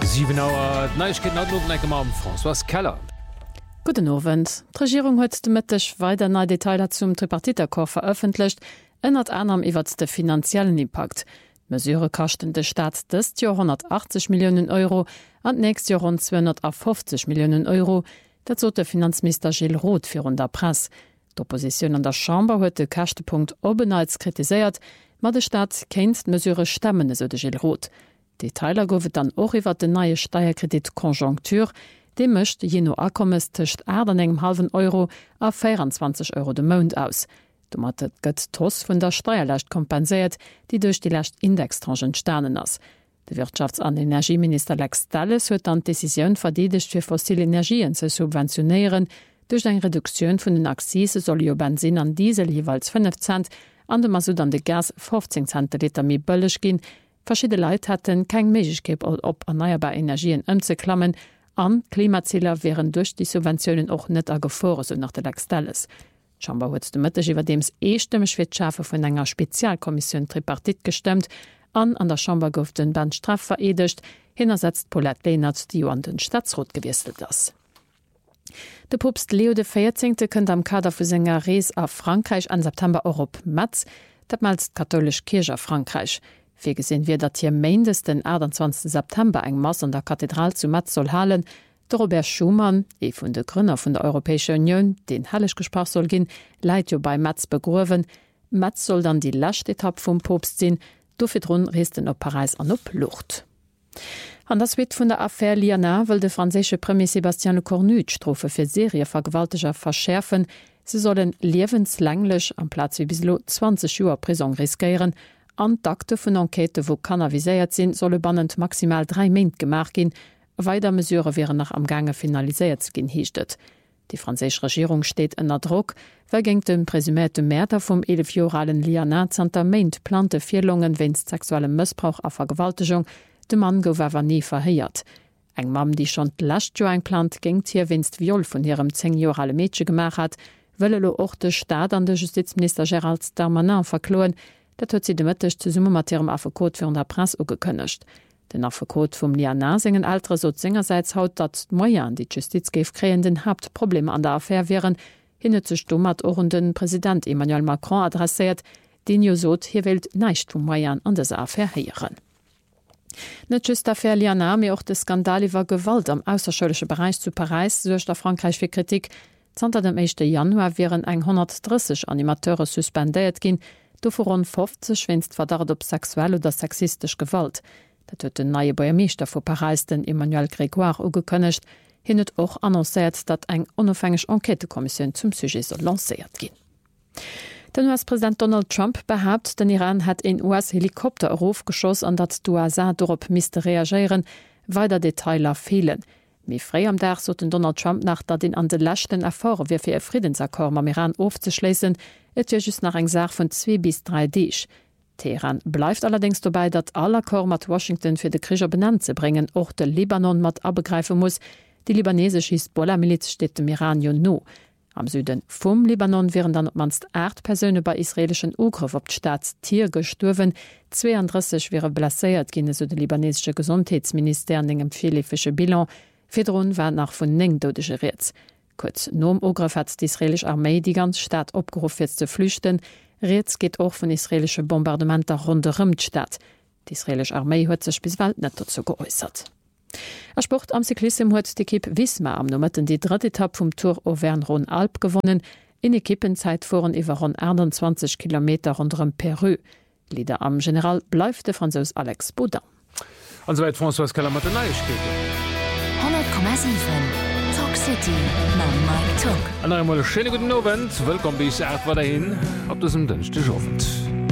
7 Neuigkeiten am François Keller. Guten Abend. Die Regierung hat Mittwoch weiter neue Details zum Tripartiteakkoord veröffentlicht, ändert anderem über den finanziellen Impact. Mesure kosten der Staat dieses Jahr 180 Millionen Euro und nächstes Jahr rund 250 Millionen Euro. Das sagt der Finanzminister Gilles Roth für der Presse. Die Opposition an der Chambre hat den Kostenpunkt obenals kritisiert, aber der Staat kennt die Mesure stemmen, so der Gilles Roth. Detailer goufet dann och iwwer de neue Steuerkreditkonjunktur, de mëcht je no Akkommes tcht Äden engem €0,5 a 24 € de Mount aus. Du mat et gëtt toss vun der Steuerlächt kompenséiert, die duch die Lächt Indextrangen sternen ass. De Wirtschafts- an Energieminister Lex Dalles huet an Deciioun verdedigt fir fossile Energien ze subventionieren, duch eng Reduktionun vun den Akzise soll jo Benzin an Diesel jeweils 5 Cent, an dem Masud an de Gas 15 Cent Liter mi bëllech ginn. Verschiedene Leute hatten keine Möglichkeit, ob erneuerbare Energien umzuklammen. An Klimaziele wären durch die Subventionen auch nicht angefroren, so nach der Lex Dalles. Scheinbar hat der Mittwoch über dem einstimmig für die Schaffung von einer Spezialkommission Tripartit gestimmt. An der Chambre gouf den Band Straff veredigt. Hintersetzt Paulette Lehnert, die an den Staatsrat gewechselt ist. Der Papst Leo XIV. Könnte am Kader für seine Reise auf Frankreich an September Europa Metz, das als katholische Kirche Frankreich. Wie gesehen wird, dass hier Maindes den 28. September eng Mass an der Kathedral zu Metz soll halen. Der Robert Schumann, von der Gründer von der Europäischen Union, den Heilig gesprochen soll gehen, leiht jo bei Metz begroven. Metz soll dann die letzte Etappe vom Papst sein. Dafür reist er auf Paris an op Lucht. An das wird von der Affaire Liana will der französische Premier Sébastien Lecornu die Strafe für Serievergewaltiger verschärfen. Sie sollen lebenslänglich am Platz wie bislo 20 Jahre Prison riskieren. An Akte vun Enquete, wo kannaviséiert sinn, solle bannend maximal 3 Monate gemacht gin. Weider Mesure wären nach am Gange finalisiert gin hiechtet. Die französische Regierung steht ënner Druck, verging dem presumerte Märter vom 11-jährigen Liana Santa Maint plante Vierlungen wennst sexuellem Missbrauch a Vergewaltigung, de Mann gouf awer nie verheiert. Eng Mam, die schon lascht jo eng plant, gingt hier wennst Viol von ihrem 10-jährige Mädchen gemacht hat, wëlle lo och de Staat an de Justizminister Gérald Darmanin verkloen. Dat huet sie de Mëttech zu Summe mat ihrem Affekot fir der Presse ugekënnecht. Den Affekot vum Liana singen Altre so zingerseits haut, dat d'Moier an die Justiz geef kreen den Hauptproblem an der Affaire wären, hinne ze stummert och den Präsident Emmanuel Macron adressiert, den jo sot hier wild neicht vum Moier an dieser Affaire heieren. Net just d'Affaire Liana, mir och de Skandal iwwer Gewalt am ausserschulsche Bereich zu Paris suercht der Frankreich fir Kritik. Zanter dem 1. Januar wären eng 130 Animateure suspendéiert ginn, do vor rund 50 wennst Verdacht op sexuell oder sexistisch Gewalt. Dat huet den neue Bürgermeister vu Paris den Emmanuel Grégoire ugekënnecht, hin et och annoncéiert, dat eng onofhängig Enquetekommission zum Sujet so lancéiert gin. Den US-Präsident Donald Trump behaupt, den Iran hat en US-Helikopter aufgeschoss an dat d'USA dorop misste reagieren, weil der Detailer fehlen. Mi frei am Dach so den Donald Trump nach dat den an de lächten Erfor wie fir e Friedensakkord am Iran aufzuschließen, et ja just nach eng Sach von 2 bis 3 Dich. Teheran bleibt allerdings dabei, dat aller Akkord mat Washington fir de Kricher benannt ze bringen, och de Libanon mat abgreifen muss. Die libanesische Hisbollah-Miliz steht dem Iran jo no. Am Süden vum Libanon wären dann manst 8 Persöne bei israelischen Ugriff op Staatstier gestorven, 32 wäre blessiert ginne so de libanesische Gesundheitsminister an engem philippische Bilan. Fedron war nach vun 9 dodesche Reets. Kurz nom Ugriff hat die israelische Armee die ganze Stadt opgerufen zu flüchten. Reets geht auch von israelische Bombardementer rundherum die Stadt. Die israelische Armee hat sich bis bald nicht dazu geäußert. A Sport am Cyklism hat die Equipe Visma am Nummerten die 3. Etappe vom Tour Auvergne-Rhône-Alpes gewonnen. In Ekippenzeit fuhren über rund 21 Kilometer rundherum Peru. Leader am General bleibt der Franzose Alex Baudin. Und soweit François Keller mit der Neuigkeiten. 100,7 Talk City, Mike Talk. An einmal schönen guten Abend, willkommen bis 8 weiterhin, ab diesem Dienstagabend.